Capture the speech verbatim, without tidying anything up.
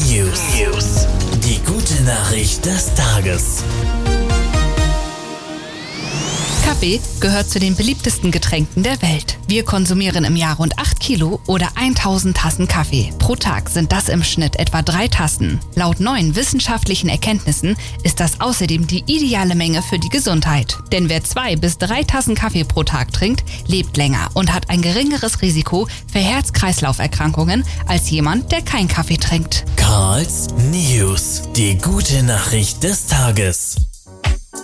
News. Die gute Nachricht des Tages. Kaffee gehört zu den beliebtesten Getränken der Welt. Wir konsumieren im Jahr rund acht Kilo oder tausend Tassen Kaffee. Pro Tag sind das im Schnitt etwa drei Tassen. Laut neuen wissenschaftlichen Erkenntnissen ist das außerdem die ideale Menge für die Gesundheit. Denn wer zwei bis drei Tassen Kaffee pro Tag trinkt, lebt länger und hat ein geringeres Risiko für Herz-Kreislauf-Erkrankungen als jemand, der keinen Kaffee trinkt. Karls News. Die gute Nachricht des Tages.